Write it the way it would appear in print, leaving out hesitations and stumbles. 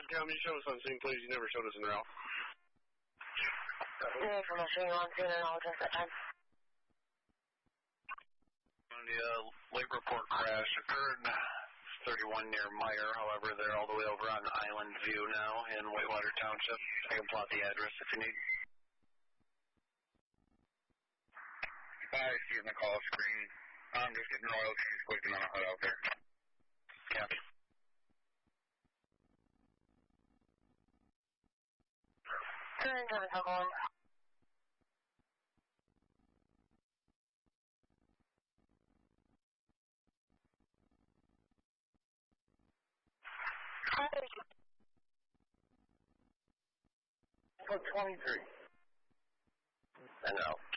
Can you show us on scene, please? You never showed us in route. Yeah, information you on scene and I'll address that time. The late report crash occurred 31 near Meyer. However, they're all the way over on Island View now in Whitewater Township. I can plot the address if you need. I see it in the call screen. I'm just getting royalties working on a HUD out there. Copy. Turn to the one. Code 23. And out.